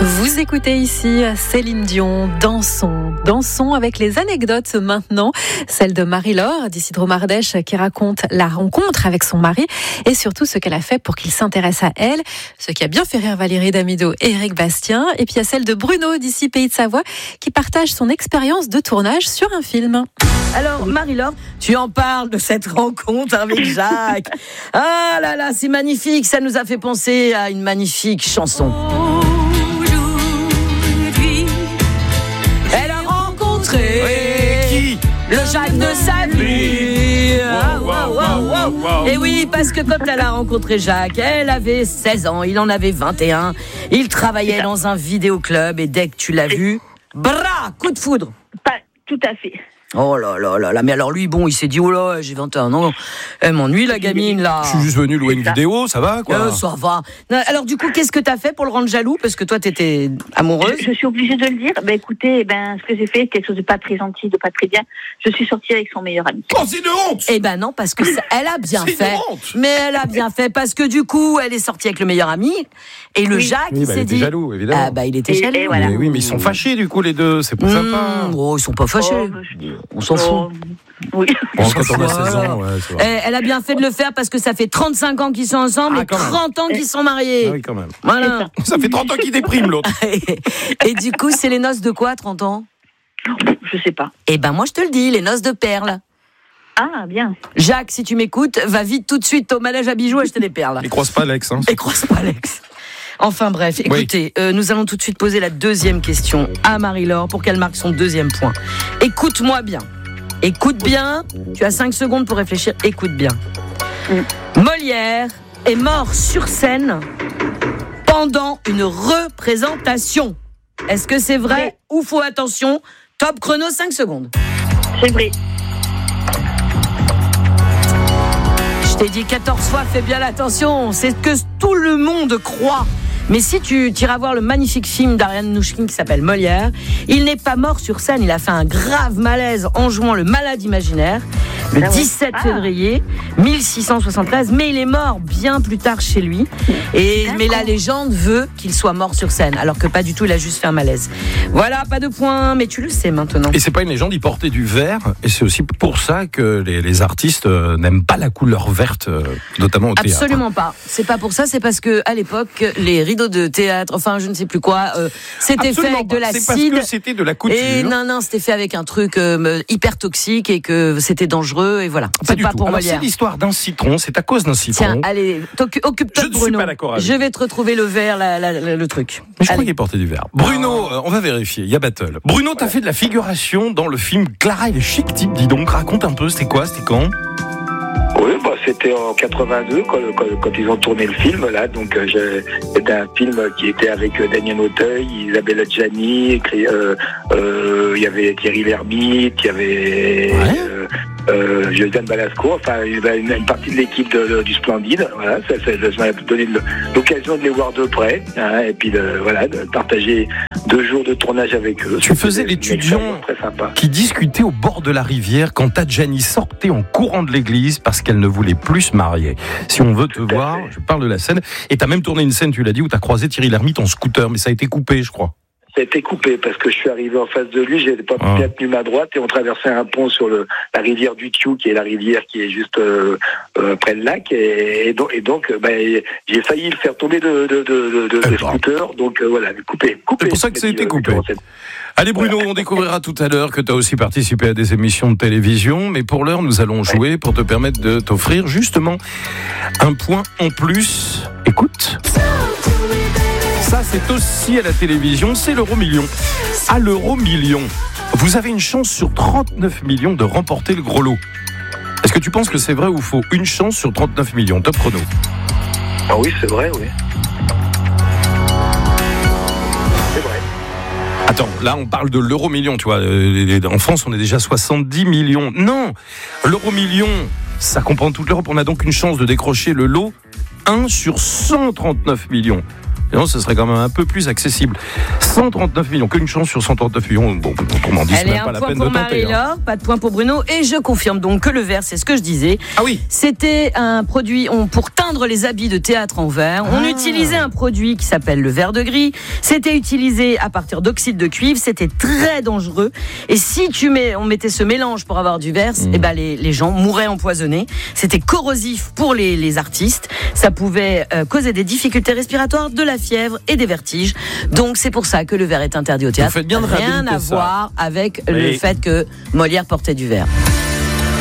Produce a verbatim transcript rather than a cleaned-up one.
Vous écoutez ici Céline Dion, dansons, dansons avec les anecdotes maintenant, celle de Marie-Laure d'Isidro Mardèche qui raconte la rencontre avec son mari et surtout ce qu'elle a fait pour qu'il s'intéresse à elle, ce qui a bien fait rire Valérie Damido et Éric Bastien. Et puis il y a celle de Bruno d'ici Pays de Savoie qui partage son expérience de tournage sur un film. Alors Marie-Laure, tu en parles de cette rencontre avec Jacques. Ah là là, c'est magnifique, ça nous a fait penser à une magnifique chanson. Elle a rencontré oui, qui le Jacques de sa vie. Wow, wow, wow, wow. Et oui, parce que quand elle a rencontré Jacques, elle avait seize ans, il en avait vingt et un. Il travaillait dans un vidéoclub et dès que tu l'as vu, bra, coup de foudre. Pas tout à fait. Oh là là là là, mais alors lui, bon, il s'est dit, oh là, j'ai vingt et un ans, elle m'ennuie la gamine là. Je suis juste venu louer une vidéo, ça va quoi euh, Ça va. Non, alors du coup, qu'est-ce que t'as fait pour le rendre jaloux? Parce que toi, t'étais amoureuse. Je, je suis obligée de le dire. Ben écoutez, ben ce que j'ai fait, quelque chose de pas très gentil, de pas très bien. Je suis sortie avec son meilleur ami. Oh, c'est de honte. Eh ben non, parce que ça, elle a bien c'est fait. De honte. Mais elle a bien fait parce que du coup, elle est sortie avec le meilleur ami et le oui. Jacques, oui, il bah, s'est il dit. était jaloux, évidemment. Ah bah il était et, jaloux. Et voilà. Mais oui, mais ils sont fâchés du coup les deux, c'est pas mmh, sympa. Oh, ils sont pas fâchés. Oh, je... On s'en fout. Oh, oui. Bon, quand on a seize ans, ouais, c'est vrai. Elle a bien fait de le faire parce que ça fait trente-cinq ans qu'ils sont ensemble Ah, et quand même. trente ans qu'ils sont mariés. Ah oui, quand même. Voilà. Ça fait trente ans qu'il déprime l'autre. Et du coup, c'est les noces de quoi, trente ans? Je sais pas. Eh ben moi, je te le dis, les noces de perles. Ah, bien. Jacques, si tu m'écoutes, va vite tout de suite au manège à bijoux acheter des perles. Il croise pas Alex. Hein. Et croise pas Alex. Enfin bref, écoutez, oui. euh, nous allons tout de suite poser la deuxième question à Marie-Laure pour qu'elle marque son deuxième point. Écoute-moi bien. Écoute bien. Tu as cinq secondes pour réfléchir. Écoute bien. Mm. Molière est mort sur scène pendant une représentation. Est-ce que c'est vrai oui. ou faux? Attention, top chrono, cinq secondes. C'est vrai. Je t'ai dit quatorze fois, fais bien attention. C'est ce que tout le monde croit. Mais si tu iras voir le magnifique film d'Ariane Nouchkine qui s'appelle Molière, il n'est pas mort sur scène, il a fait un grave malaise en jouant le malade imaginaire le ah dix-sept ah. février mille six cent soixante-treize, mais il est mort bien plus tard chez lui. Et, mais la légende veut qu'il soit mort sur scène, alors que pas du tout, il a juste fait un malaise. Voilà, pas de point, mais tu le sais maintenant. Et c'est pas une légende, il portait du vert, et c'est aussi pour ça que les, les artistes euh, n'aiment pas la couleur verte, euh, notamment au théâtre. Absolument pas. C'est pas pour ça, c'est parce que à l'époque, les rideaux de théâtre, enfin je ne sais plus quoi, euh, c'était Absolument fait avec pas. de l'acide. C'est parce que c'était de la couture. Et non, non, c'était fait avec un truc euh, hyper toxique et que c'était dangereux et voilà. Pas c'est du pas tout. pour Alors, Molière. C'est l'histoire d'un citron, c'est à cause d'un citron. Tiens, allez, occupe-toi je de Bruno. Je ne suis pas d'accord avec. Je vais te retrouver le verre, la, la, la, le truc. Mais je allez. crois qu'il portait du vert. Bruno, euh, on va vérifier, il y a battle. Bruno, t'as fait de la figuration dans le film Clara et les chics types, dis donc, raconte un peu, c'était quoi, c'était quand? Oui, bah, c'était en quatre-vingt-deux quand, quand, quand ils ont tourné le film là. Donc euh, c'était un film qui était avec euh, Daniel Auteuil, Isabelle Adjani, euh, euh, il y avait Thierry Lhermitte, il y avait ouais. euh, euh, Josiane Balasco, enfin une, une partie de l'équipe de, de, du Splendide. Voilà, ça, ça, ça m'a donné l'occasion de les voir de près, hein, et puis de, voilà, de partager deux jours de tournage avec eux. Tu faisais l'étudiant qui discutait au bord de la rivière quand Adjani sortait en courant de l'église parce qu'elle ne voulait plus se marier. Si on veut te Tout voir, je parle de la scène. Et t'as même tourné une scène, tu l'as dit, où t'as croisé Thierry Lhermitte en scooter, mais ça a été coupé, je crois. Ça a été coupé parce que je suis arrivé en face de lui, j'ai pas ah. bien tenu ma droite et on traversait un pont sur le, la rivière du Thiou, qui est la rivière qui est juste euh, euh, près le lac, et, et donc, et donc bah, j'ai failli le faire tomber de, de, de, de, de scooter, donc euh, voilà, coupé, coupé. C'est pour ça que ça a été coupé. Allez Bruno, on découvrira tout à l'heure que tu as aussi participé à des émissions de télévision, mais pour l'heure, nous allons jouer pour te permettre de t'offrir justement un point en plus. Écoute. Ça, c'est aussi à la télévision, c'est l'euro million. À l'euro million, vous avez une chance sur trente-neuf millions de remporter le gros lot. Est-ce que tu penses que c'est vrai ou faux? Une chance sur trente-neuf millions, top chrono. Ah oui, c'est vrai, oui. C'est vrai. Attends, là on parle de l'euro million, tu vois. En France, on est déjà soixante-dix millions. Non, l'euro million, ça comprend toute l'Europe. On a donc une chance de décrocher le lot un sur cent trente-neuf millions. Non, ce serait quand même un peu plus accessible. cent trente-neuf millions, qu'une chance sur cent trente-neuf millions. Bon, autrement dit, c'est même pas la peine de tenter. Elle est un point pour Marie-Laure, pas de point pour Bruno. Et je confirme donc que le verre, c'est ce que je disais. Ah oui. C'était un produit on, pour teindre les habits de théâtre en verre. On ah. utilisait un produit qui s'appelle le verre de gris. C'était utilisé à partir d'oxyde de cuivre. C'était très dangereux. Et si tu mets, on mettait ce mélange pour avoir du verre, mmh. eh ben les, les gens mouraient empoisonnés. C'était corrosif pour les, les artistes. Ça pouvait euh, causer des difficultés respiratoires, de la fièvre et des vertiges. Donc c'est pour ça que le verre est interdit au théâtre. Vous faites bien de Rien à ça. voir avec oui. le fait que Molière portait du verre.